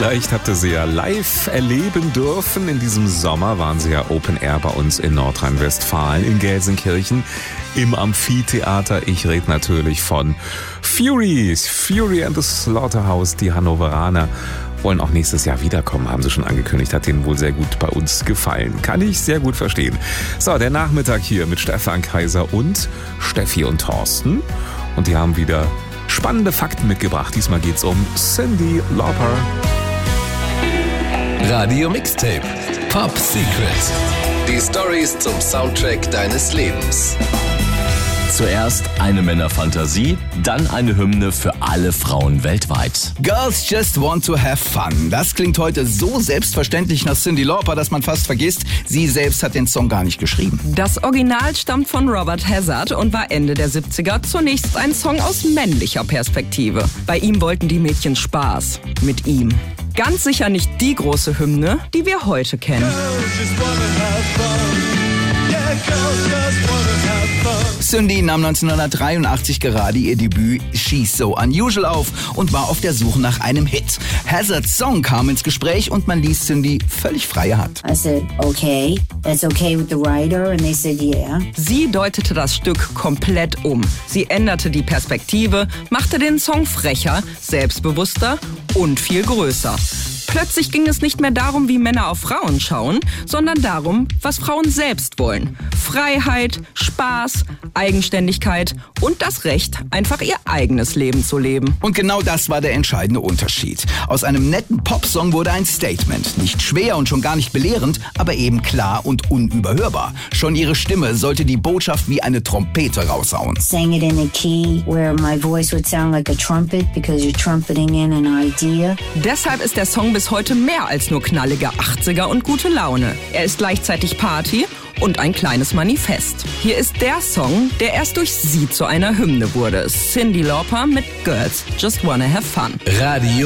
Vielleicht habt ihr sie ja live erleben dürfen. In diesem Sommer waren sie ja Open Air bei uns in Nordrhein-Westfalen, in Gelsenkirchen, im Amphitheater. Ich rede natürlich von Fury and the Slaughterhouse. Die Hannoveraner wollen auch nächstes Jahr wiederkommen, haben sie schon angekündigt. Hat denen wohl sehr gut bei uns gefallen. Kann ich sehr gut verstehen. So, der Nachmittag hier mit Stefan Kaiser und Steffi und Thorsten. Und die haben wieder spannende Fakten mitgebracht. Diesmal geht's um Cyndi Lauper. Radio Mixtape Pop Secret. Die Storys zum Soundtrack deines Lebens. Zuerst eine Männerfantasie, dann eine Hymne für alle Frauen weltweit. Girls just want to have fun. Das klingt heute so selbstverständlich nach Cyndi Lauper, dass man fast vergisst, sie selbst hat den Song gar nicht geschrieben. Das Original stammt von Robert Hazard und war Ende der 70er zunächst ein Song aus männlicher Perspektive. Bei ihm wollten die Mädchen Spaß. Mit ihm. Ganz sicher nicht die große Hymne, die wir heute kennen. Cyndi nahm 1983 gerade ihr Debüt She's So Unusual auf und war auf der Suche nach einem Hit. Hazards Song kam ins Gespräch und man ließ Cyndi völlig freie Hand. I said, okay, that's okay with the writer, and they said, yeah. Sie deutete das Stück komplett um. Sie änderte die Perspektive, machte den Song frecher, selbstbewusster und viel größer. Plötzlich ging es nicht mehr darum, wie Männer auf Frauen schauen, sondern darum, was Frauen selbst wollen. Freiheit, Spaß, Eigenständigkeit und das Recht, einfach ihr eigenes Leben zu leben. Und genau das war der entscheidende Unterschied. Aus einem netten Popsong wurde ein Statement. Nicht schwer und schon gar nicht belehrend, aber eben klar und unüberhörbar. Schon ihre Stimme sollte die Botschaft wie eine Trompete raushauen. Sang it in a key where my voice would sound like a trumpet because you're trumpeting in an idea. Deshalb ist der Song bis heute mehr als nur knallige 80er und gute Laune. Er ist gleichzeitig Party und ein kleines Manifest. Hier ist der Song, der erst durch sie zu einer Hymne wurde. Cyndi Lauper mit Girls Just Wanna Have Fun. Radio